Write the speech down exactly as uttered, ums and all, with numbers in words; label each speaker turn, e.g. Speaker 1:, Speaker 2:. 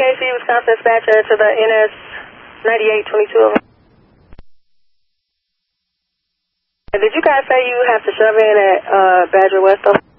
Speaker 1: K C, Wisconsin dispatcher to the N S ninety-eight twenty-two. Did you guys say you have to shove in at uh, Badger West?